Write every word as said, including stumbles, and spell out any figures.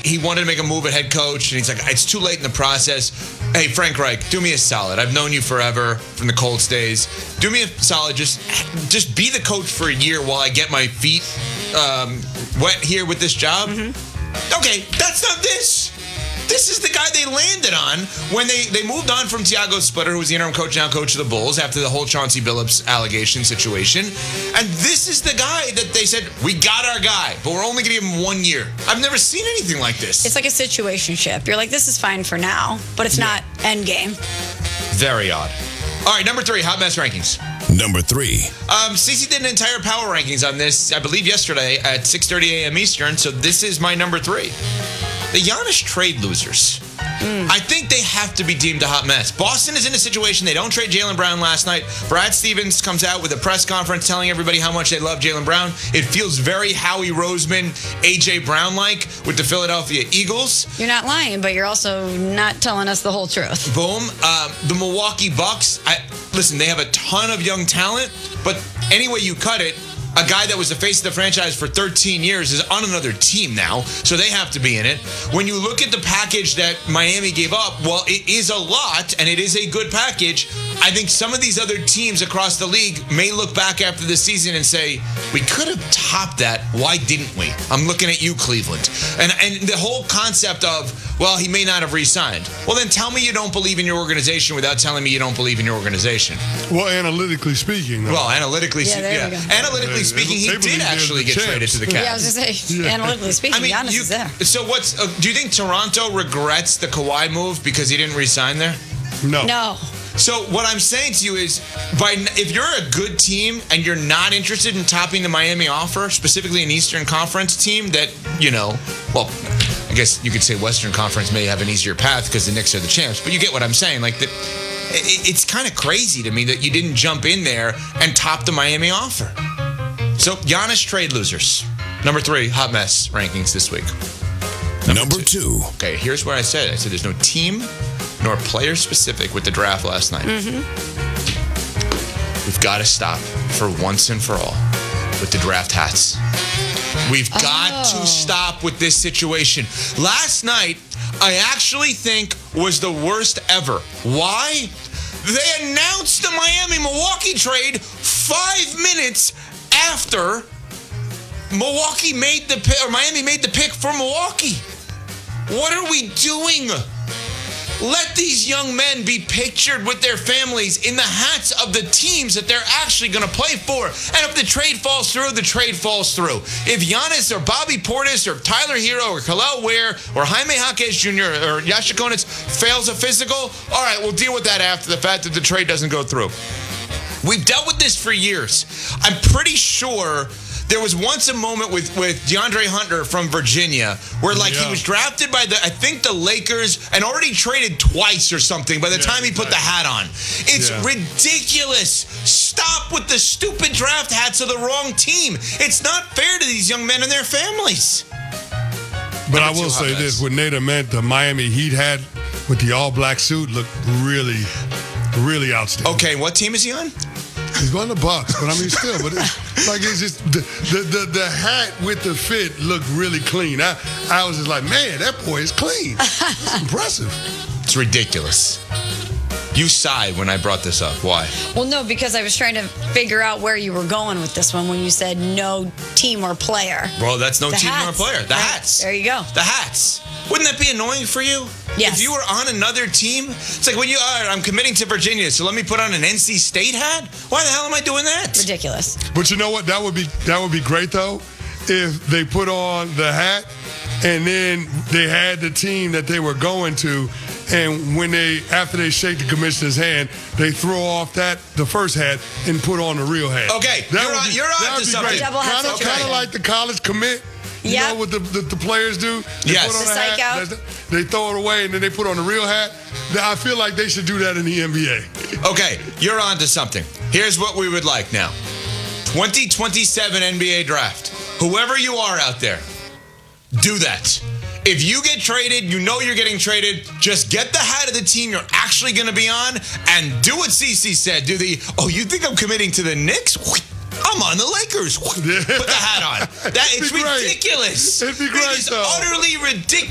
he wanted to make a move at head coach, and he's like, it's too late in the process. Hey, Frank Reich, do me a solid. I've known you forever from the Colts days. Do me a solid. Just, just be the coach for a year while I get my feet um, wet here with this job. Mm-hmm. Okay, that's not this. This is the guy they landed on when they, they moved on from Tiago Splitter, who was the interim coach, now coach of the Bulls, after the whole Chauncey Billups allegation situation. And this is the guy that they said, we got our guy, but we're only going to give him one year. I've never seen anything like this. It's like a situationship. You're like, this is fine for now, but it's Yeah. not end game. Very odd. All right, number three, hot mess rankings. Number three. Um, Cece did an entire power rankings on this, I believe, yesterday at six thirty a.m. Eastern, so this is my number three. The Giannis trade losers. Mm. I think they have to be deemed a hot mess. Boston is in a situation, they don't trade Jaylen Brown last night. Brad Stevens comes out with a press conference telling everybody how much they love Jaylen Brown. It feels very Howie Roseman, A J. Brown-like with the Philadelphia Eagles. You're not lying, but you're also not telling us the whole truth. Boom. Um, the Milwaukee Bucks, I, listen, they have a ton of young talent, but any way you cut it, a guy that was the face of the franchise for thirteen years is on another team now, so they have to be in it. When you look at the package that Miami gave up, well, it is a lot, and it is a good package. I think some of these other teams across the league may look back after the season and say, we could have topped that. Why didn't we? I'm looking at you, Cleveland. And and the whole concept of, well, he may not have re-signed. Well, then tell me you don't believe in your organization without telling me you don't believe in your organization. Well, analytically speaking, though. Well, analytically, Yeah, there yeah. we go. Analytically They- speaking, he they believe did they're actually the get champs. traded to the Cavs. Yeah, I was going to say, Yeah. analytically speaking, I mean, Giannis you, is there. so what's? Uh, do you think Toronto regrets the Kawhi move because he didn't re-sign there? No. No. So what I'm saying to you is, by if you're a good team and you're not interested in topping the Miami offer, specifically an Eastern Conference team that, you know, well, I guess you could say Western Conference may have an easier path because the Knicks are the champs, but you get what I'm saying. Like, the, it, it's kind of crazy to me that you didn't jump in there and top the Miami offer. So Giannis trade losers. Number three, hot mess rankings this week. Number, Number two. Okay, here's what I said. I said there's no team nor player specific with the draft last night. Mm-hmm. We've got to stop for once and for all with the draft hats. We've got Oh. to stop with this situation. Last night, I actually think was the worst ever. Why? They announced the Miami-Milwaukee trade five minutes after Milwaukee made the pick, or Miami made the pick for Milwaukee. What are we doing? Let these young men be pictured with their families in the hats of the teams that they're actually going to play for. And if the trade falls through, the trade falls through. If Giannis or Bobby Portis or Tyler Hero or Khalil Ware or Jaime Jaquez Junior or Yasha Konitz fails a physical, all right, we'll deal with that after the fact that the trade doesn't go through. We've dealt with this for years. I'm pretty sure there was once a moment with, with DeAndre Hunter from Virginia where, like, Yeah. he was drafted by, the I think, the Lakers and already traded twice or something by the Yeah, time he put the hat on. It's Yeah. ridiculous. Stop with the stupid draft hats of the wrong team. It's not fair to these young men and their families. But I Number two, will hot say mess. this: when Nate meant the Miami Heat had with the all-black suit looked really, really outstanding. Okay, what team is he on? He's going to Bucks, but I mean, still, but it's like it's just the the, the the hat with the fit looked really clean. I I was just like, man, that boy is clean. That's impressive. It's ridiculous. You sighed when I brought this up. Why? Well, no, because I was trying to figure out where you were going with this one when you said no team or player. Well, that's no The team nor hats. player. The Right. hats. There you go. The hats. Wouldn't that be annoying for you? Yes. If you were on another team, it's like when you are, I'm committing to Virginia, so let me put on an N C State hat? Why the hell am I doing that? Ridiculous. But you know what? That would be that would be great though, if they put on the hat and then they had the team that they were going to, and when they after they shake the commissioner's hand, they throw off that the first hat and put on the real hat. Okay, that you're would on- be, you're on that to would be something. great. Double hat Kind of, situation. kind of like the college commit. You Yep. know what the, the, the players do? They Yes. put on The a psych hat, out. they throw it away, and then they put on the real hat. I feel like they should do that in the N B A. Okay, you're on to something. Here's what we would like now. twenty twenty-seven N B A draft. Whoever you are out there, do that. If you get traded, you know you're getting traded, just get the hat of the team you're actually going to be on and do what Cece said. Do the, oh, you think I'm committing to the Knicks? I'm on the Lakers. Put the hat on. That, it's It'd be great. ridiculous. It'd be great, It is though. utterly ridiculous.